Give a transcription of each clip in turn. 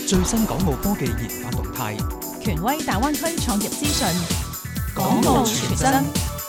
最新港澳科技研發動態， 權威大灣區創業資訊， 港澳傳真。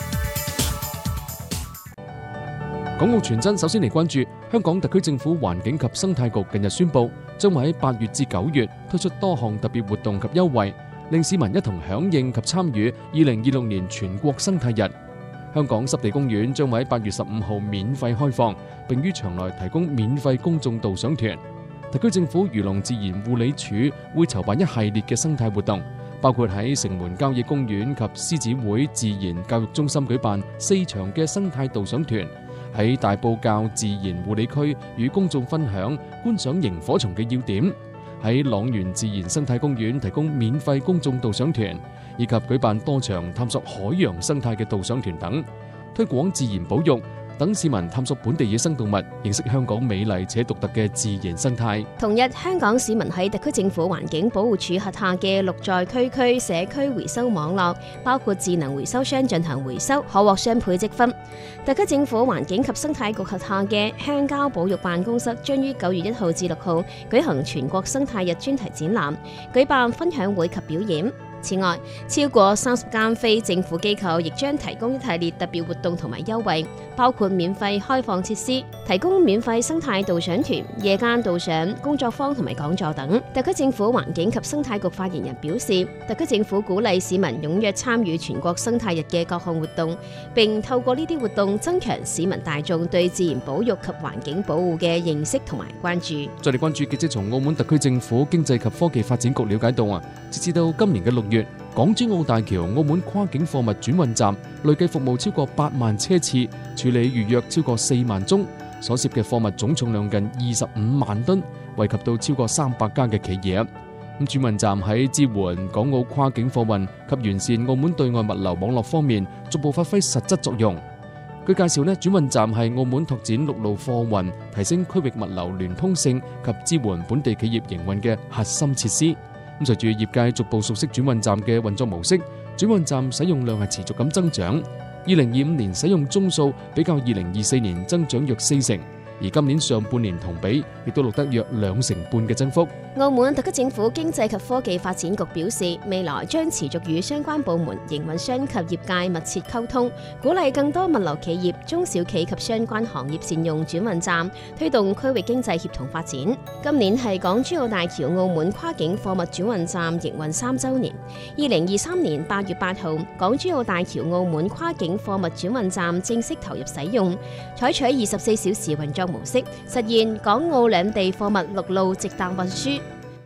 港澳傳真首先嚟關注香港特區政府環境及生態局近日宣布，將會喺8月至9月推出多項特別活動及優惠，令市民一同響應及參與2026年全國生態日。香港濕地公園將會喺8月15號免費開放，並於場內提供免費公眾導賞團。特區政府漁農自然護理署會籌辦一系列嘅生態活動，包括喺城門郊野公園及獅子會自然教育中心舉辦4場嘅生態導賞團，喺大埔滘自然護理區與公眾分享觀賞螢火蟲嘅要點，喺塱原自然生態公園提供免費公眾導賞團，以及舉辦多場探索海洋生態嘅導賞團等，推廣自然保育，等市民探索本地野生動物，認識香港美麗且獨特嘅自然生態。 同日，香港市民喺特區政府環境保護署轄下嘅6在區社區回收網絡，包括智能回收箱進行回收，可獲雙倍積分。特區政府環境及生態局轄下嘅鄉郊保育辦公室將於9月1號至6號舉行全國生態日專題展覽，舉辦分享會及表演。此外，超過30間非政府機構亦將提供一系列特別活動同埋優惠，包括免費開放設施、提供免費生態導賞團、夜間導賞、工作坊同埋講座等。特區政府環境及生態局發言人表示，特區政府鼓勵市民踴躍參與全國生態日嘅各項活動，並透過呢啲活動增強市民大眾對自然保育及環境保護嘅認識同埋關注。 再嚟關注記者從澳門特區政府經濟及科技發展局了解到截至到今年嘅6月，港珠澳大橋澳門跨境貨物轉運站累計服務超過8萬車次，處理預約超過4萬宗，所涉嘅貨物總重量近25萬噸，惠及到超過300家嘅企業。轉運站喺支援港澳跨境貨運及完善澳門對外物流網絡方面，逐步發揮實質作用。據介紹，轉運站係澳門拓展陸路貨運、提升區域物流聯通性及支援本地企業營運嘅核心設施。隨住業界逐步熟悉轉運站嘅運作模式，轉運站使用量係持續咁增長。2025年使用宗數比較2024年增長約4成，而今年上半年同比亦都錄得約2成半嘅增幅。 澳門特區政府經濟及科技發展局表示，未來將持續與相關部門、營運商及業界密切溝通，鼓勵更多物流企業、中小企及相關行業善用轉運站，推動區域經濟協同發展。今年係港珠澳大橋澳門跨境貨物轉運站營運3週年。2023年8月8號，港珠澳大橋澳門跨境貨物轉運站正式投入使用，採取24小時運作模式，實現港澳兩地貨物陸路直達運輸。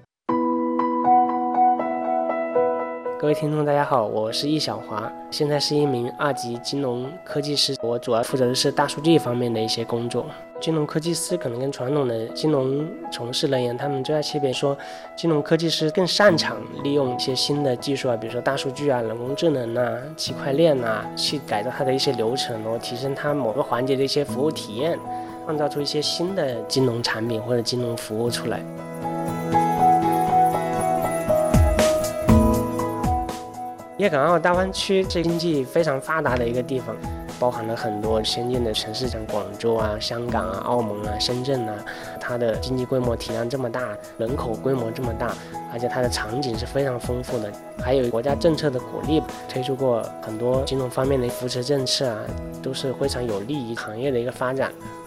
各位聽眾大家好，我是易小華，現在是一名2級金融科技師，我主要負責的是大數據方面的一些工作。金融科技師可能跟傳統的金融從事人員，他們最大區別說，金融科技師更擅長利用一些新的技術比如說大數據人工智能區塊鏈去改造它的一些流程，然後提升它某個環節的一些服務體驗，創造出一些新的金融產品或者金融服務出來。粵港澳大灣區是經濟非常發達的一個地方，包含了很多先進的城市，像廣州香港澳門深圳它的經濟規模體量這麼大，人口規模這麼大，而且它的場景是非常豐富的，還有國家政策的鼓勵，推出過很多金融方面的扶持政策都是非常有利於行業的一個發展。